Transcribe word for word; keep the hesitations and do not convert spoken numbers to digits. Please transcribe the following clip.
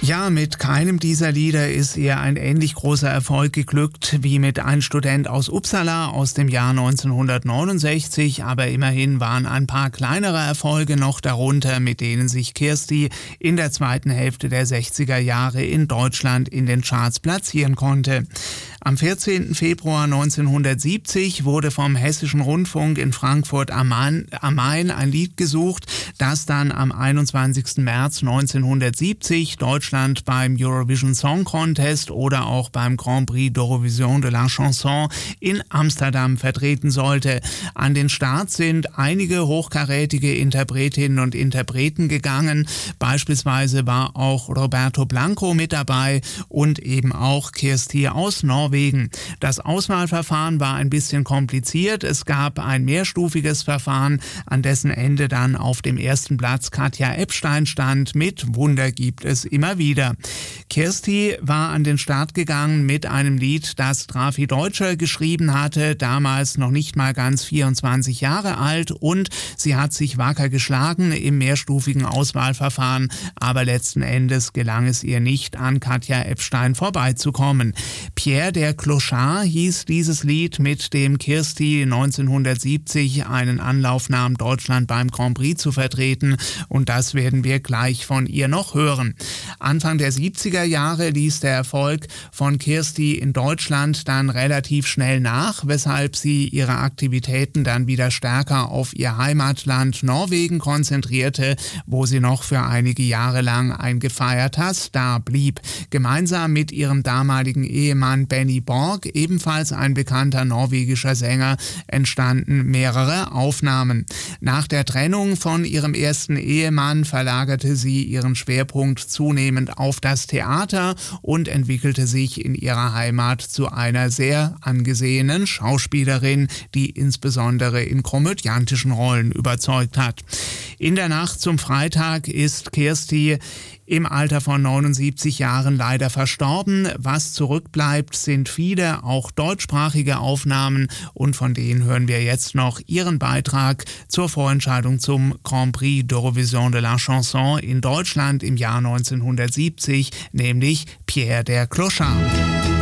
Ja, mit keinem dieser Lieder ist ihr ein ähnlich großer Erfolg geglückt wie mit Ein Student aus Uppsala aus dem Jahr neunzehnhundertneunundsechzig, aber immerhin waren ein paar kleinere Erfolge noch darunter, mit denen sich Kirsti in der zweiten Hälfte der sechziger Jahre in Deutschland in den Charts platzieren konnte. Am vierzehnten Februar neunzehnhundertsiebzig wurde vom Hessischen Rundfunk in Frankfurt am Main ein Lied gesucht, das dann am einundzwanzigsten März neunzehnhundertsiebzig Deutschland beim Eurovision Song Contest oder auch beim Grand Prix d'Eurovision de la Chanson in Amsterdam vertreten sollte. An den Start sind einige hochkarätige Interpretinnen und Interpreten gegangen. Beispielsweise war auch Roberto Blanco mit dabei und eben auch Kirsti aus Norwegen. Das Auswahlverfahren war ein bisschen kompliziert. Es gab ein mehrstufiges Verfahren, an dessen Ende dann auf dem ersten Platz Katja Epstein stand mit Wunder gibt es immer wieder. Kirsti war an den Start gegangen mit einem Lied, das Drafi Deutscher geschrieben hatte, damals noch nicht mal ganz vierundzwanzig Jahre alt, und sie hat sich wacker geschlagen im mehrstufigen Auswahlverfahren, aber letzten Endes gelang es ihr nicht, an Katja Epstein vorbeizukommen. Pierre der Clochard hieß dieses Lied, mit dem Kirsti neunzehnhundertsiebzig einen Anlauf nahm, Deutschland beim Grand Prix zu vertreten, und das werden wir gleich von ihr noch hören. Anfang der siebziger Jahre ließ der Erfolg von Kirsti in Deutschland dann relativ schnell nach, weshalb sie ihre Aktivitäten dann wieder stärker auf ihr Heimatland Norwegen konzentrierte, wo sie noch für einige Jahre lang ein gefeierter Star blieb. Gemeinsam mit ihrem damaligen Ehemann Benny Borg, ebenfalls ein bekannter norwegischer Sänger, entstanden mehrere Aufnahmen. Nach der Trennung von ihrem ersten Ehemann verlagerte sie ihren Schwerpunkt zunehmend auf das Theater und entwickelte sich in ihrer Heimat zu einer sehr angesehenen Schauspielerin, die insbesondere in komödiantischen Rollen überzeugt hat. In der Nacht zum Freitag ist Kirsti im Alter von neunundsiebzig Jahren leider verstorben. Was zurückbleibt, sind viele, auch deutschsprachige Aufnahmen, und von denen hören wir jetzt noch ihren Beitrag zur Vorentscheidung zum Grand Prix d'Eurovision de la Chanson in Deutschland im Jahr neunzehnhundertsiebzig, nämlich Pierre der Clochard.